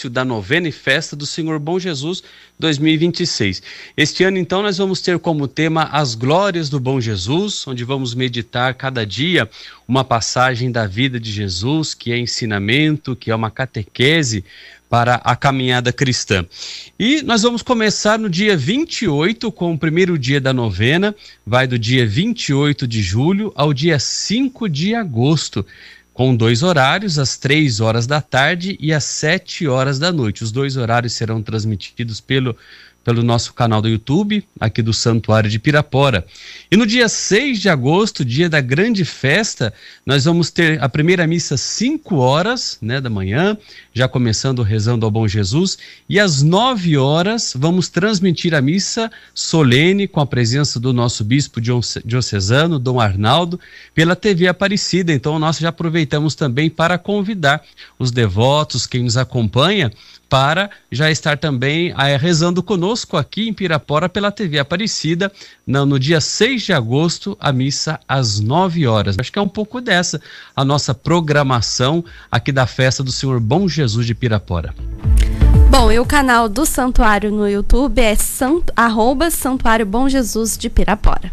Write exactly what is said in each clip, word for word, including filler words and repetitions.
início da novena e festa do Senhor Bom Jesus dois mil e vinte e seis. Este ano, então, nós vamos ter como tema as glórias do Bom Jesus, onde vamos meditar cada dia uma passagem da vida de Jesus, que é ensinamento, que é uma catequese para a caminhada cristã. E nós vamos começar no dia vinte e oito, com o primeiro dia da novena, vai do dia vinte e oito de julho ao dia cinco de agosto, com dois horários, às três horas da tarde e às sete horas da noite. Os dois horários serão transmitidos pelo, pelo nosso canal do YouTube, aqui do Santuário de Pirapora. E no dia seis de agosto, dia da grande festa, nós vamos ter a primeira missa às cinco horas, né, da manhã, já começando rezando ao Bom Jesus, e às nove horas vamos transmitir a missa solene com a presença do nosso bispo diocesano, Dom Arnaldo, pela T V Aparecida. Então nós já aproveitamos também para convidar os devotos, quem nos acompanha, para já estar também é, rezando conosco aqui em Pirapora pela T V Aparecida, no, no dia seis de agosto, a missa às nove horas. Acho que é um pouco dessa a nossa programação aqui da festa do Senhor Bom Jesus de Pirapora. Bom, e o canal do Santuário no YouTube é sant, arroba Santuário Bom Jesus de Pirapora.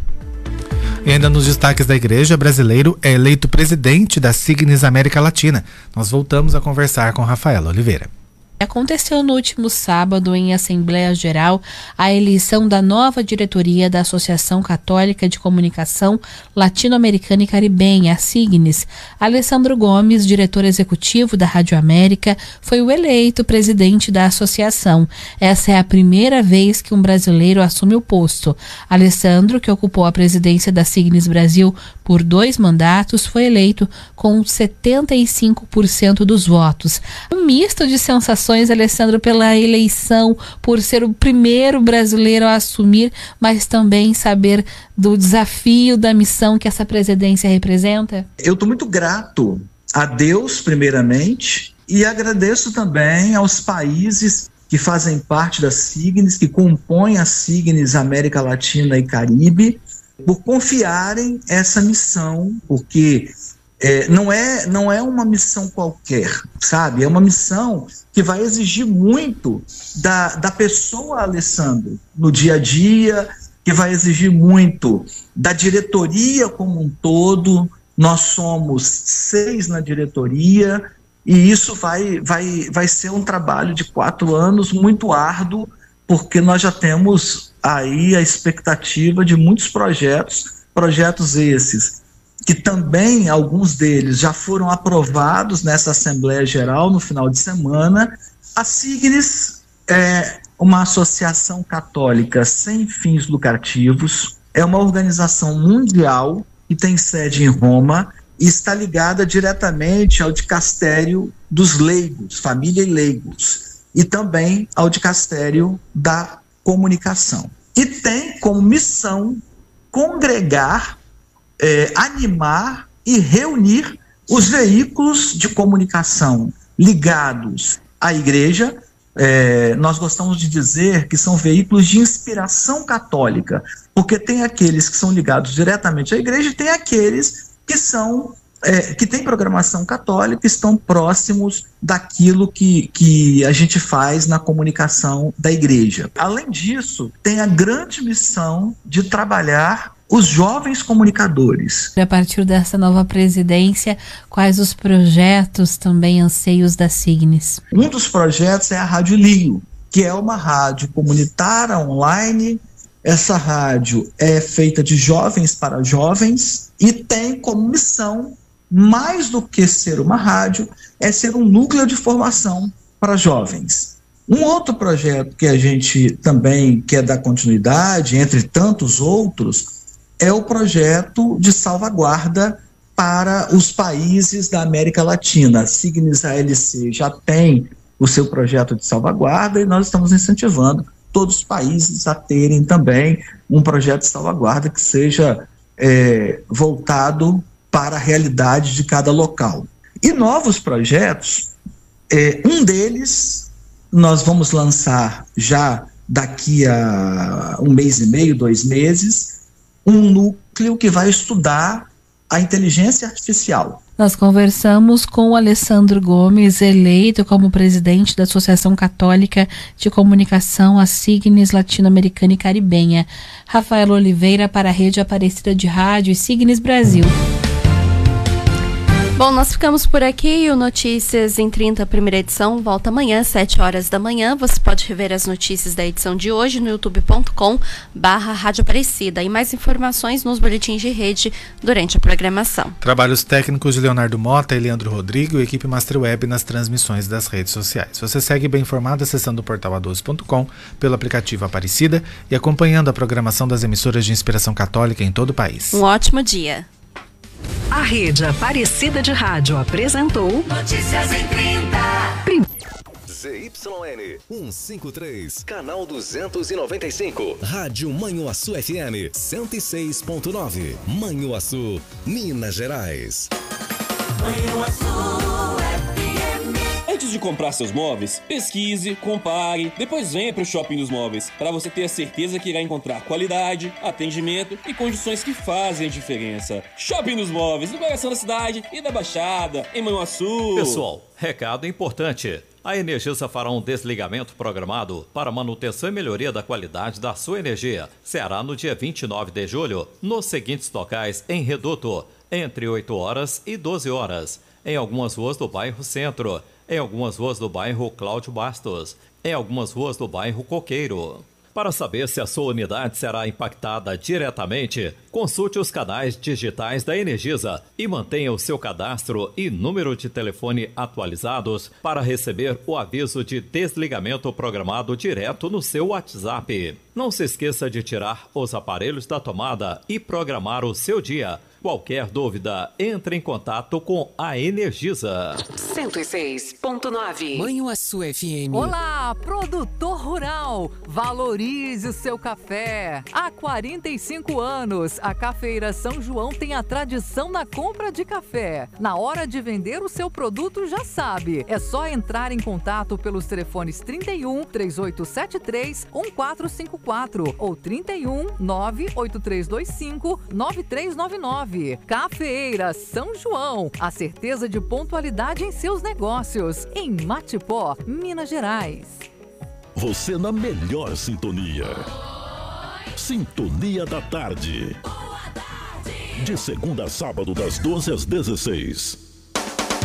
E ainda nos destaques da Igreja, brasileiro é eleito presidente da Signes América Latina. Nós voltamos a conversar com Rafaela Oliveira. Aconteceu no último sábado, em Assembleia Geral, a eleição da nova diretoria da Associação Católica de Comunicação Latino-Americana e Caribenha, a Signes. Alessandro Gomes, diretor executivo da Rádio América, foi o eleito presidente da associação. Essa é a primeira vez que um brasileiro assume o posto. Alessandro, que ocupou a presidência da Signes Brasil por dois mandatos, foi eleito com setenta e cinco por cento dos votos. Um misto de sensações, Alessandro, pela eleição, por ser o primeiro brasileiro a assumir, mas também saber do desafio, da missão que essa presidência representa? Eu estou muito grato a Deus, primeiramente, e agradeço também aos países que fazem parte da Signes, que compõem a Signes América Latina e Caribe, por confiarem essa missão, porque É, não, é, não é uma missão qualquer, sabe? É uma missão que vai exigir muito da, da pessoa Alessandro no dia a dia, que vai exigir muito da diretoria como um todo. Nós somos seis na diretoria e isso vai, vai, vai ser um trabalho de quatro anos muito árduo, porque nós já temos aí a expectativa de muitos projetos, projetos esses que também alguns deles já foram aprovados nessa Assembleia Geral no final de semana. A Signes é uma associação católica sem fins lucrativos, é uma organização mundial que tem sede em Roma e está ligada diretamente ao dicastério dos leigos, família e leigos, e também ao dicastério da comunicação. E tem como missão congregar, É, animar e reunir os veículos de comunicação ligados à igreja. É, nós gostamos de dizer que são veículos de inspiração católica, porque tem aqueles que são ligados diretamente à igreja e tem aqueles que são é, que têm programação católica, estão próximos daquilo que, que a gente faz na comunicação da igreja. Além disso, tem a grande missão de trabalhar os jovens comunicadores. A partir dessa nova presidência, quais os projetos, também anseios da Signes? Um dos projetos é a Rádio Lio, que é uma rádio comunitária online. Essa rádio é feita de jovens para jovens e tem como missão, mais do que ser uma rádio, é ser um núcleo de formação para jovens. Um outro projeto que a gente também quer dar continuidade, entre tantos outros, é o projeto de salvaguarda para os países da América Latina. A Signes A L C já tem o seu projeto de salvaguarda e nós estamos incentivando todos os países a terem também um projeto de salvaguarda que seja é, voltado para a realidade de cada local. E novos projetos, é, um deles nós vamos lançar já daqui a um mês e meio, dois meses, um núcleo que vai estudar a inteligência artificial. Nós conversamos com o Alessandro Gomes, eleito como presidente da Associação Católica de Comunicação, a Signes Latino-Americana e Caribenha. Rafaela Oliveira para a Rede Aparecida de Rádio e Signes Brasil. Bom, nós ficamos por aqui e o Notícias em trinta, primeira edição, volta amanhã, às sete horas da manhã. Você pode rever as notícias da edição de hoje no youtube ponto com barra Rádio Aparecida e mais informações nos boletins de rede durante a programação. Trabalhos técnicos de Leonardo Mota e Leandro Rodrigo e equipe Master Web nas transmissões das redes sociais. Você segue bem informado acessando o portal a doze ponto com, pelo aplicativo Aparecida e acompanhando a programação das emissoras de inspiração católica em todo o país. Um ótimo dia. A Rede Aparecida de Rádio apresentou Notícias em trinta. Z Y N cento e cinquenta e três, canal duzentos e noventa e cinco, Rádio Manhuaçu F M cento e seis ponto nove, Manhuaçu, Minas Gerais. Manhuaçu F M. Antes de comprar seus móveis, pesquise, compare, depois venha para o Shopping dos Móveis, para você ter a certeza que irá encontrar qualidade, atendimento e condições que fazem a diferença. Shopping dos Móveis, no coração da cidade e da Baixada, em Manhuaçu. Pessoal, recado importante. A Energisa fará um desligamento programado para manutenção e melhoria da qualidade da sua energia. Será no dia vinte e nove de julho, nos seguintes locais em Reduto, entre oito horas e doze horas, em algumas ruas do bairro Centro, em algumas ruas do bairro Cláudio Bastos, em algumas ruas do bairro Coqueiro. Para saber se a sua unidade será impactada diretamente, consulte os canais digitais da Energisa e mantenha o seu cadastro e número de telefone atualizados para receber o aviso de desligamento programado direto no seu WhatsApp. Não se esqueça de tirar os aparelhos da tomada e programar o seu dia. Qualquer dúvida, entre em contato com a Energisa. cento e seis ponto nove. Manhuaçu F M. Olá, produtor rural. Valorize o seu café. Há quarenta e cinco anos, a Cafeira São João tem a tradição na compra de café. Na hora de vender o seu produto, já sabe. É só entrar em contato pelos telefones trinta e um, três oito sete três, um quatro cinco quatro ou trinta e um, nove oito três dois cinco, nove três nove nove. Cafeira São João, a certeza de pontualidade em seus negócios, em Matipó, Minas Gerais. Você na melhor sintonia. Sintonia da Tarde. De segunda a sábado, das doze às dezesseis.